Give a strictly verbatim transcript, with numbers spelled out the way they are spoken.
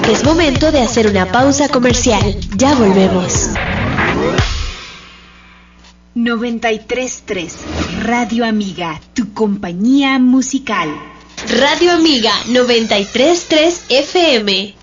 Es momento de hacer una pausa comercial. Ya volvemos. noventa y tres punto tres Radio Amiga, tu compañía musical. Radio Amiga noventa y tres punto tres F M.